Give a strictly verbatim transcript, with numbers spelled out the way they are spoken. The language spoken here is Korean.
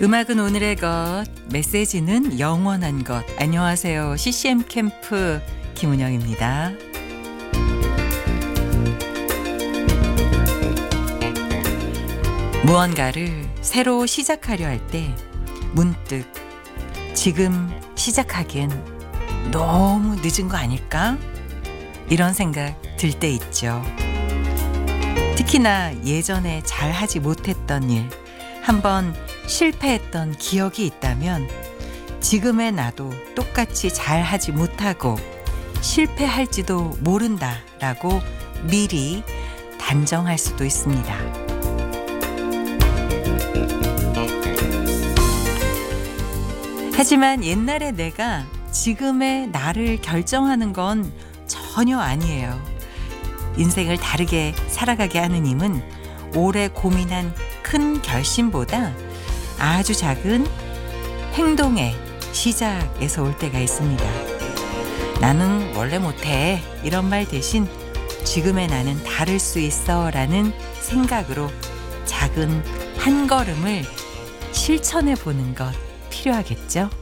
음악은 오늘의 것, 메시지는 영원한 것. 안녕하세요. 씨씨엠 캠프 김은영입니다. 무언가를 새로 시작하려 할 때 문득 지금 시작하기엔 너무 늦은 거 아닐까? 이런 생각 들 때 있죠. 특히나 예전에 잘하지 못했던 일, 한번 실패했던 기억이 있다면 지금의 나도 똑같이 잘하지 못하고 실패할지도 모른다라고 미리 단정할 수도 있습니다. 하지만 옛날의 내가 지금의 나를 결정하는 건 전혀 아니에요. 인생을 다르게 살아가게 하는 힘은 오래 고민한 큰 결심보다 아주 작은 행동의 시작에서 올 때가 있습니다. 나는 원래 못해 이런 말 대신 지금의 나는 다를 수 있어 라는 생각으로 작은 한 걸음을 실천해 보는 것 필요하겠죠?